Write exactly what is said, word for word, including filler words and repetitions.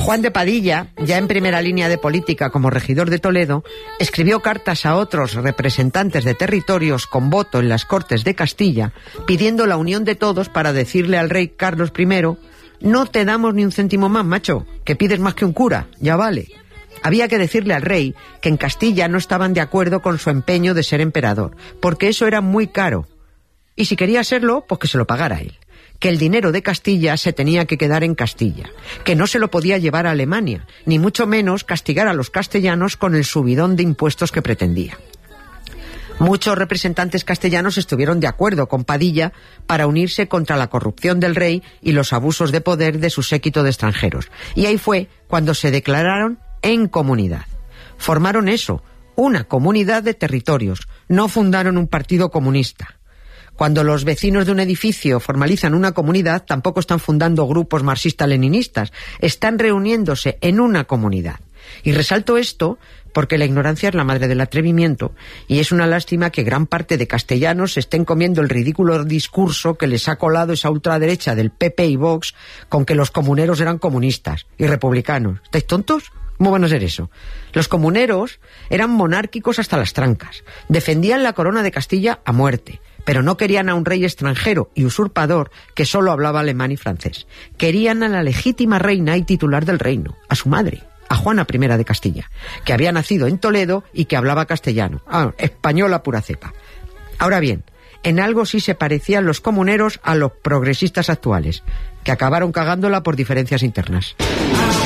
Juan de Padilla, ya en primera línea de política como regidor de Toledo, escribió cartas a otros representantes de territorios con voto en las Cortes de Castilla, pidiendo la unión de todos para decirle al rey Carlos primero: no te damos ni un céntimo más, macho, que pides más que un cura, ya vale. Había que decirle al rey que en Castilla no estaban de acuerdo con su empeño de ser emperador, porque eso era muy caro. Y si quería serlo, pues que se lo pagara él. Que el dinero de Castilla se tenía que quedar en Castilla, que no se lo podía llevar a Alemania, ni mucho menos castigar a los castellanos con el subidón de impuestos que pretendía. Muchos representantes castellanos estuvieron de acuerdo con Padilla para unirse contra la corrupción del rey y los abusos de poder de su séquito de extranjeros. Y ahí fue cuando se declararon en comunidad. Formaron eso, una comunidad de territorios, no fundaron un partido comunista. Cuando los vecinos de un edificio formalizan una comunidad, tampoco están fundando grupos marxista-leninistas, están reuniéndose en una comunidad. Y resalto esto porque la ignorancia es la madre del atrevimiento, y es una lástima que gran parte de castellanos estén comiendo el ridículo discurso que les ha colado esa ultraderecha del P P y Vox con que los comuneros eran comunistas y republicanos. ¿Estáis tontos? ¿Cómo van a ser eso? Los comuneros eran monárquicos hasta las trancas, defendían la corona de Castilla a muerte, pero no querían a un rey extranjero y usurpador que solo hablaba alemán y francés. Querían a la legítima reina y titular del reino, a su madre, a Juana primera de Castilla, que había nacido en Toledo y que hablaba castellano, ah, española pura cepa. Ahora bien, en algo sí se parecían los comuneros a los progresistas actuales, que acabaron cagándola por diferencias internas.